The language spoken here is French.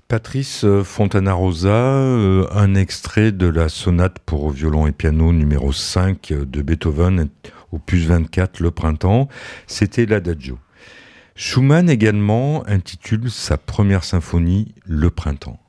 Patrice Fontanarosa, un extrait de la sonate pour violon et piano numéro 5 de Beethoven, opus 24, Le Printemps, c'était l'Adagio. Schumann également intitule sa première symphonie Le Printemps.